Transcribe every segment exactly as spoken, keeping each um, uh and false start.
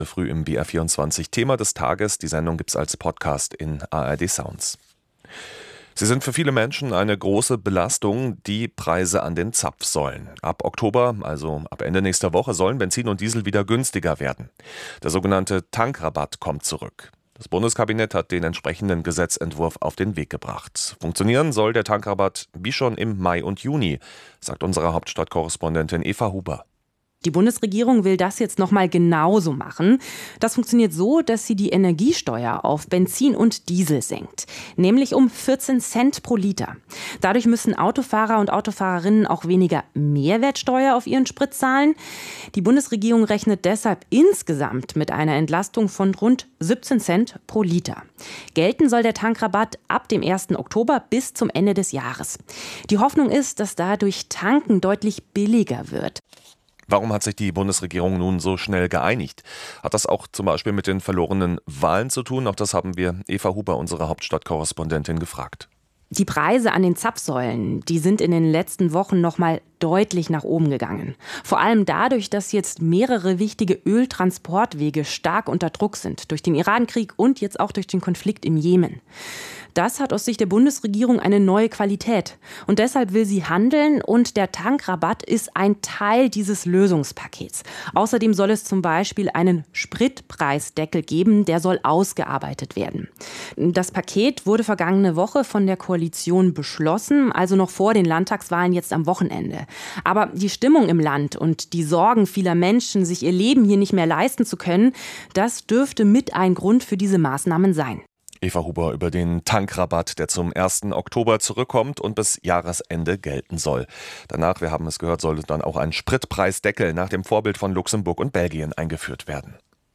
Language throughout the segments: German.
Früh im B R vierundzwanzig. Thema des Tages. Die Sendung gibt es als Podcast in A R D Sounds. Sie sind für viele Menschen eine große Belastung, die Preise an den Zapfsäulen. Ab Oktober, also ab Ende nächster Woche, sollen Benzin und Diesel wieder günstiger werden. Der sogenannte Tankrabatt kommt zurück. Das Bundeskabinett hat den entsprechenden Gesetzentwurf auf den Weg gebracht. Funktionieren soll der Tankrabatt wie schon im Mai und Juni, sagt unsere Hauptstadtkorrespondentin Eva Huber. Die Bundesregierung will das jetzt noch mal genauso machen. Das funktioniert so, dass sie die Energiesteuer auf Benzin und Diesel senkt. Nämlich um vierzehn Cent pro Liter. Dadurch müssen Autofahrer und Autofahrerinnen auch weniger Mehrwertsteuer auf ihren Sprit zahlen. Die Bundesregierung rechnet deshalb insgesamt mit einer Entlastung von rund siebzehn Cent pro Liter. Gelten soll der Tankrabatt ab dem ersten Oktober bis zum Ende des Jahres. Die Hoffnung ist, dass dadurch Tanken deutlich billiger wird. Warum hat sich die Bundesregierung nun so schnell geeinigt? Hat das auch zum Beispiel mit den verlorenen Wahlen zu tun? Auch das haben wir Eva Huber, unsere Hauptstadtkorrespondentin, gefragt. Die Preise an den Zapfsäulen, die sind in den letzten Wochen noch mal deutlich nach oben gegangen. Vor allem dadurch, dass jetzt mehrere wichtige Öltransportwege stark unter Druck sind. Durch den Irankrieg und jetzt auch durch den Konflikt im Jemen. Das hat aus Sicht der Bundesregierung eine neue Qualität. Und deshalb will sie handeln und der Tankrabatt ist ein Teil dieses Lösungspakets. Außerdem soll es zum Beispiel einen Spritpreisdeckel geben, der soll ausgearbeitet werden. Das Paket wurde vergangene Woche von der Koalition beschlossen, also noch vor den Landtagswahlen jetzt am Wochenende. Aber die Stimmung im Land und die Sorgen vieler Menschen, sich ihr Leben hier nicht mehr leisten zu können, das dürfte mit ein Grund für diese Maßnahmen sein. Eva Huber über den Tankrabatt, der zum ersten Oktober zurückkommt und bis Jahresende gelten soll. Danach, wir haben es gehört, soll dann auch ein Spritpreisdeckel nach dem Vorbild von Luxemburg und Belgien eingeführt werden.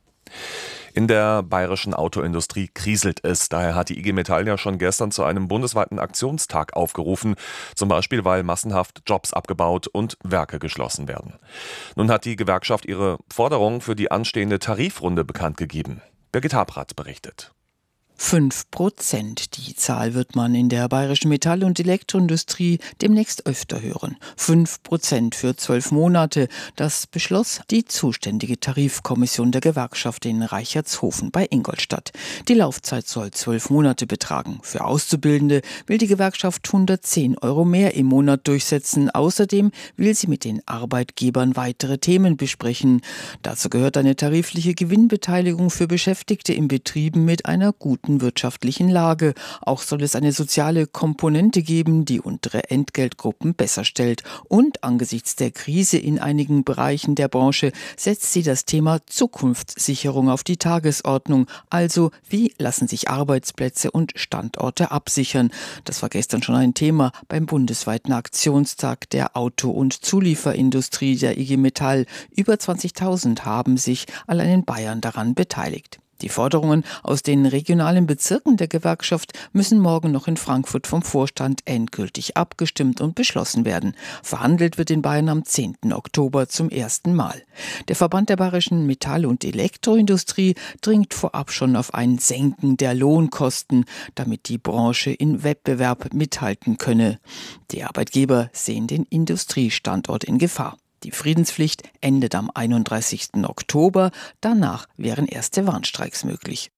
In der bayerischen Autoindustrie kriselt es. Daher hat die I G Metall ja schon gestern zu einem bundesweiten Aktionstag aufgerufen. Zum Beispiel, weil massenhaft Jobs abgebaut und Werke geschlossen werden. Nun hat die Gewerkschaft ihre Forderung für die anstehende Tarifrunde bekannt gegeben. Birgit Habrath berichtet. Fünf Prozent. Die Zahl wird man in der bayerischen Metall- und Elektroindustrie demnächst öfter hören. Fünf Prozent für zwölf Monate. Das beschloss die zuständige Tarifkommission der Gewerkschaft in Reichertshofen bei Ingolstadt. Die Laufzeit soll zwölf Monate betragen. Für Auszubildende will die Gewerkschaft hundertzehn Euro mehr im Monat durchsetzen. Außerdem will sie mit den Arbeitgebern weitere Themen besprechen. Dazu gehört eine tarifliche Gewinnbeteiligung für Beschäftigte in Betrieben mit einer guten wirtschaftlichen Lage. Auch soll es eine soziale Komponente geben, die untere Entgeltgruppen besser stellt. Und angesichts der Krise in einigen Bereichen der Branche setzt sie das Thema Zukunftssicherung auf die Tagesordnung. Also, wie lassen sich Arbeitsplätze und Standorte absichern? Das war gestern schon ein Thema beim bundesweiten Aktionstag der Auto- und Zulieferindustrie der I G Metall. Über zwanzigtausend haben sich allein in Bayern daran beteiligt. Die Forderungen aus den regionalen Bezirken der Gewerkschaft müssen morgen noch in Frankfurt vom Vorstand endgültig abgestimmt und beschlossen werden. Verhandelt wird in Bayern am zehnten Oktober zum ersten Mal. Der Verband der bayerischen Metall- und Elektroindustrie dringt vorab schon auf ein Senken der Lohnkosten, damit die Branche in Wettbewerb mithalten könne. Die Arbeitgeber sehen den Industriestandort in Gefahr. Die Friedenspflicht endet am einunddreißigsten Oktober. Danach wären erste Warnstreiks möglich.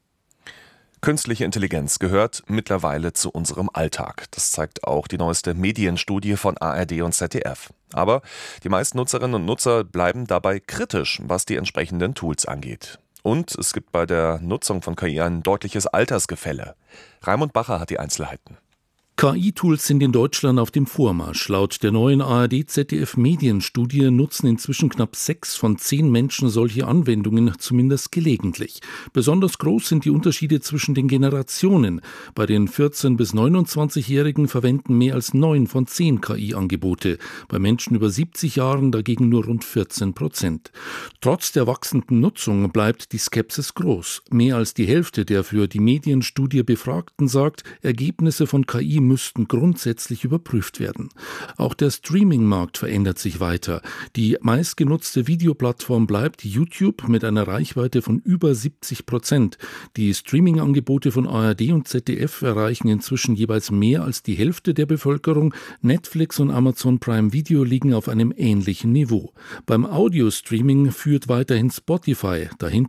Künstliche Intelligenz gehört mittlerweile zu unserem Alltag. Das zeigt auch die neueste Medienstudie von A R D und Z D F. Aber die meisten Nutzerinnen und Nutzer bleiben dabei kritisch, was die entsprechenden Tools angeht. Und es gibt bei der Nutzung von K I ein deutliches Altersgefälle. Raimund Bacher hat die Einzelheiten. K I-Tools sind in Deutschland auf dem Vormarsch. Laut der neuen A R D-Z D F-Medienstudie nutzen inzwischen knapp sechs von zehn Menschen solche Anwendungen, zumindest gelegentlich. Besonders groß sind die Unterschiede zwischen den Generationen. Bei den vierzehn- bis neunundzwanzigjährigen verwenden mehr als neun von zehn K I-Angebote. Bei Menschen über siebzig Jahren dagegen nur rund vierzehn Prozent. Trotz der wachsenden Nutzung bleibt die Skepsis groß. Mehr als die Hälfte der für die Medienstudie Befragten sagt, Ergebnisse von K I müssten grundsätzlich überprüft werden. Auch der Streaming-Markt verändert sich weiter. Die meistgenutzte Videoplattform bleibt YouTube mit einer Reichweite von über siebzig Prozent. Die Streaming-Angebote von A R D und Z D F erreichen inzwischen jeweils mehr als die Hälfte der Bevölkerung. Netflix und Amazon Prime Video liegen auf einem ähnlichen Niveau. Beim Audio-Streaming führt weiterhin Spotify. Dahinter